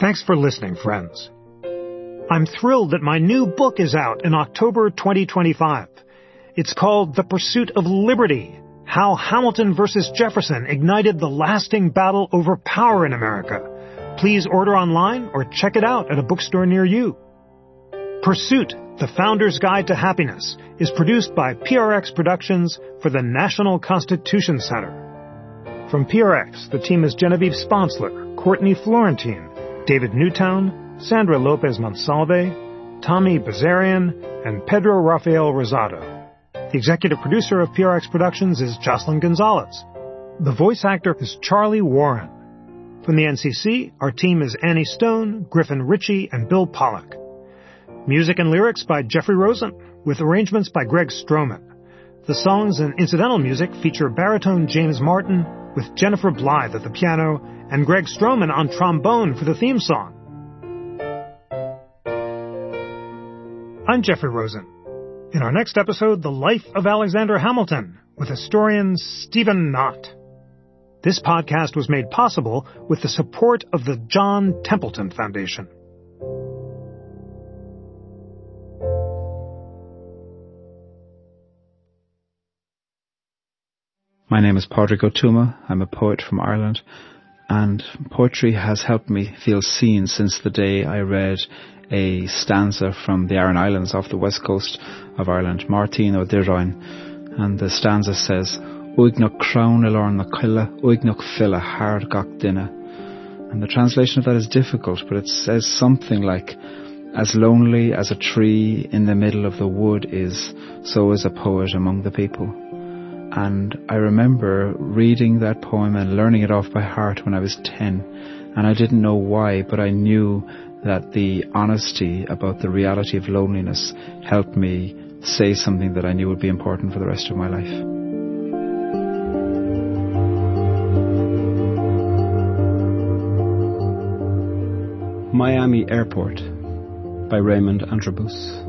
Thanks for listening, friends. I'm thrilled that my new book is out in October 2025. It's called The Pursuit of Liberty: How Hamilton versus Jefferson Ignited the Lasting Battle Over Power in America. Please order online or check it out at a bookstore near you. Pursuit, The Founder's Guide to Happiness, is produced by PRX Productions for the National Constitution Center. From PRX, the team is Genevieve Sponsler, Courtney Florentine, David Newtown, Sandra Lopez Monsalve, Tommy Bazarian, and Pedro Rafael Rosado. The executive producer of PRX Productions is Jocelyn Gonzalez. The voice actor is Charlie Warren. From the NCC, our team is Annie Stone, Griffin Ritchie, and Bill Pollack. Music and lyrics by Jeffrey Rosen, with arrangements by Greg Stroman. The songs and incidental music feature baritone James Martin, with Jennifer Blythe at the piano, and Greg Stroman on trombone for the theme song. I'm Jeffrey Rosen. In our next episode, The Life of Alexander Hamilton, with historian Stephen Knott. This podcast was made possible with the support of the John Templeton Foundation. My name is Padraig Ó Tuama. I'm a poet from Ireland, and poetry has helped me feel seen since the day I read a stanza from the Aran Islands off the west coast of Ireland, Martin ó Dirráin, and the stanza says, Uignach crown elorn na cuile, uignach filla hard gach dinna. And the translation of that is difficult, but it says something like, as lonely as a tree in the middle of the wood is, so is a poet among the people. And I remember reading that poem and learning it off by heart when I was 10. And I didn't know why, but I knew that the honesty about the reality of loneliness helped me say something that I knew would be important for the rest of my life. Miami Airport by Raymond Antrobus.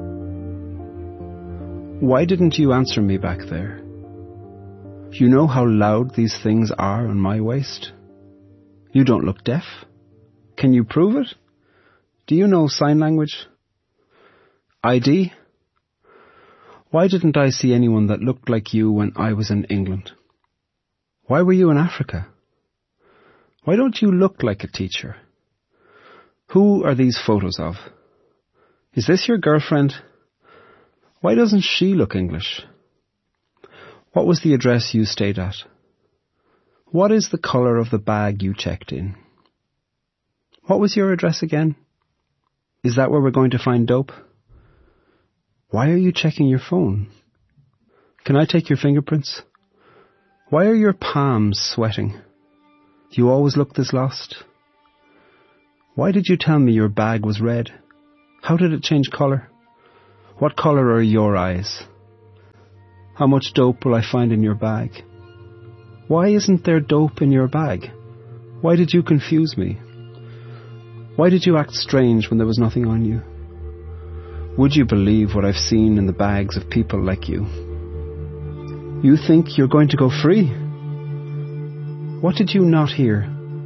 Why didn't you answer me back there? You know how loud these things are on my waist? You don't look deaf. Can you prove it? Do you know sign language? ID? Why didn't I see anyone that looked like you when I was in England? Why were you in Africa? Why don't you look like a teacher? Who are these photos of? Is this your girlfriend? Why doesn't she look English? What was the address you stayed at? What is the colour of the bag you checked in? What was your address again? Is that where we're going to find dope? Why are you checking your phone? Can I take your fingerprints? Why are your palms sweating? Do you always look this lost? Why did you tell me your bag was red? How did it change colour? What colour are your eyes? How much dope will I find in your bag? Why isn't there dope in your bag? Why did you confuse me? Why did you act strange when there was nothing on you? Would you believe what I've seen in the bags of people like you? You think you're going to go free? What did you not hear?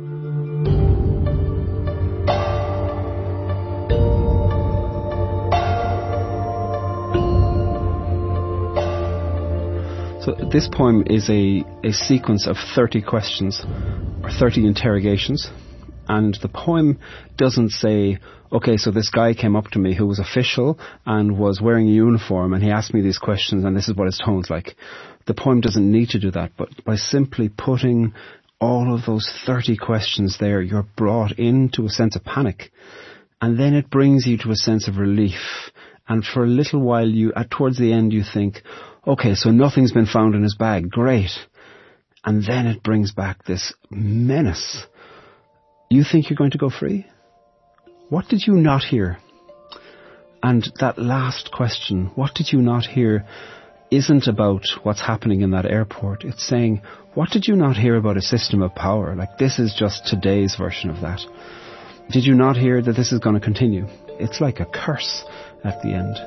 So this poem is a sequence of 30 questions, or 30 interrogations, and the poem doesn't say, okay, so this guy came up to me who was official and was wearing a uniform and he asked me these questions and this is what his tone's like. The poem doesn't need to do that, but by simply putting all of those 30 questions there, you're brought into a sense of panic, and then it brings you to a sense of relief. And for a little while, towards the end, you think, okay, so nothing's been found in his bag. Great. And then it brings back this menace. You think you're going to go free? What did you not hear? And that last question, what did you not hear, isn't about what's happening in that airport. It's saying, what did you not hear about a system of power? Like, this is just today's version of that. Did you not hear that this is going to continue? It's like a curse at the end.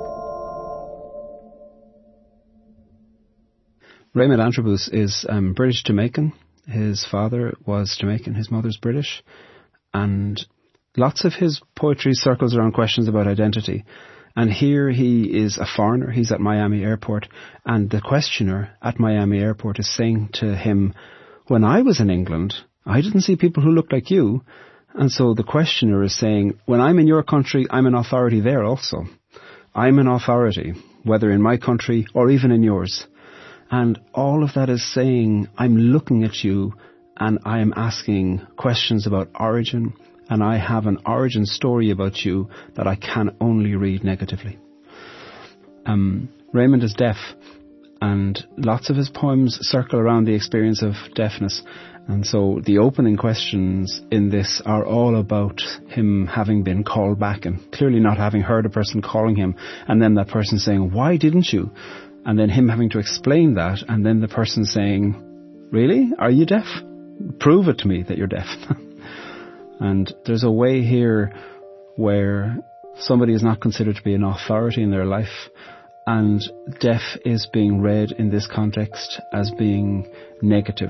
Raymond Antrobus is British Jamaican. His father was Jamaican, his mother's British. And Lots of his poetry circles around questions about identity. And here he is a foreigner. He's at Miami Airport. And the questioner at Miami Airport is saying to him, when I was in England, I didn't see people who looked like you. And so the questioner is saying, when I'm in your country, I'm an authority there also. I'm an authority, whether in my country or even in yours. And all of that is saying, I'm looking at you and I am asking questions about origin, and I have an origin story about you that I can only read negatively. Raymond is deaf, and lots of his poems circle around the experience of deafness. And so the opening questions in this are all about him having been called back and clearly not having heard a person calling him, and then that person saying, why didn't you? And then him having to explain that, and then the person saying, really? Are you deaf? Prove it to me that you're deaf. And there's a way here where somebody is not considered to be an authority in their life, and deaf is being read in this context as being negative.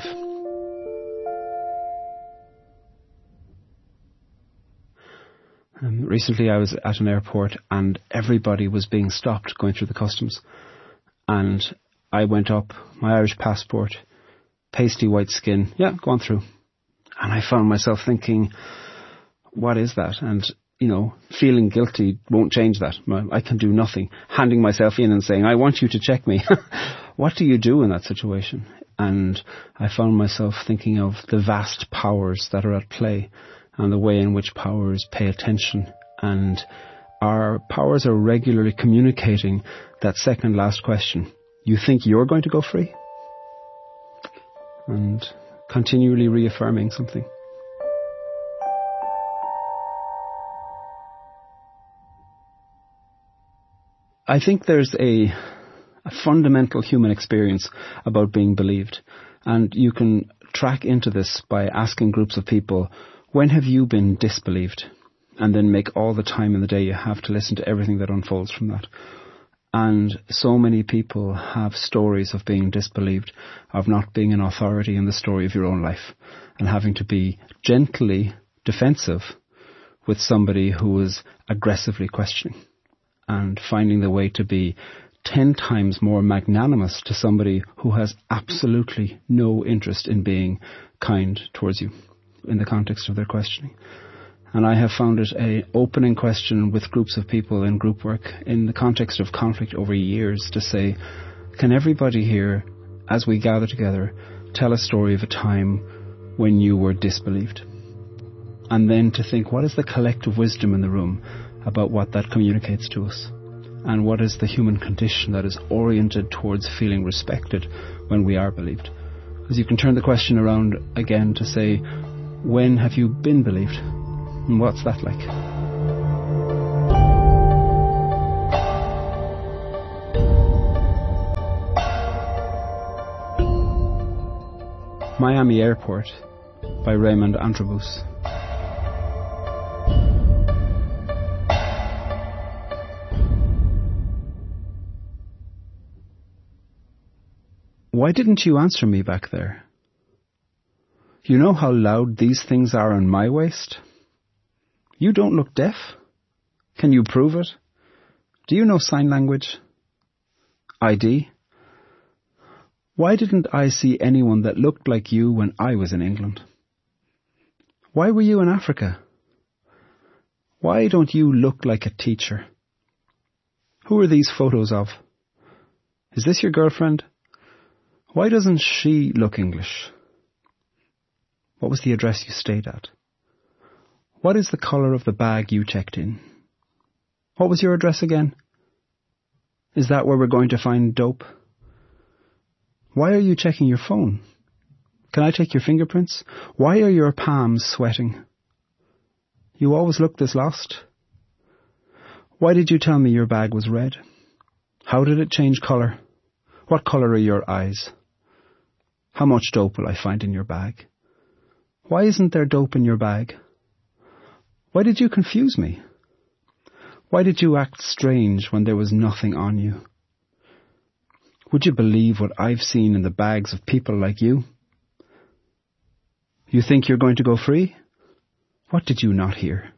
Recently I was at an airport and everybody was being stopped going through the customs. And I went up, my Irish passport, pasty white skin, yeah, go on through. And I found myself thinking, what is that? And, you know, feeling guilty won't change that. I can do nothing. Handing myself in and saying, I want you to check me. What do you do in that situation? And I found myself thinking of the vast powers that are at play and the way in which powers pay attention. And our powers are regularly communicating that second last question. You think you're going to go free? And continually reaffirming something. I think there's a fundamental human experience about being believed. And you can track into this by asking groups of people, when have you been disbelieved? And then make all the time in the day you have to listen to everything that unfolds from that. And so many people have stories of being disbelieved, of not being an authority in the story of your own life, and having to be gently defensive with somebody who is aggressively questioning, and finding the way to be 10 times more magnanimous to somebody who has absolutely no interest in being kind towards you in the context of their questioning. And I have found it an opening question with groups of people in group work in the context of conflict over years to say, can everybody here, as we gather together, tell a story of a time when you were disbelieved? And then to think, what is the collective wisdom in the room about what that communicates to us? And what is the human condition that is oriented towards feeling respected when we are believed? Because you can turn the question around again to say, when have you been believed? And what's that like? Miami Airport by Raymond Antrobus. Why didn't you answer me back there? You know how loud these things are on my waist? You don't look deaf. Can you prove it? Do you know sign language? ID? Why didn't I see anyone that looked like you when I was in England? Why were you in Africa? Why don't you look like a teacher? Who are these photos of? Is this your girlfriend? Why doesn't she look English? What was the address you stayed at? What is the colour of the bag you checked in? What was your address again? Is that where we're going to find dope? Why are you checking your phone? Can I take your fingerprints? Why are your palms sweating? You always look this lost. Why did you tell me your bag was red? How did it change colour? What colour are your eyes? How much dope will I find in your bag? Why isn't there dope in your bag? Why did you confuse me? Why did you act strange when there was nothing on you? Would you believe what I've seen in the bags of people like you? You think you're going to go free? What did you not hear?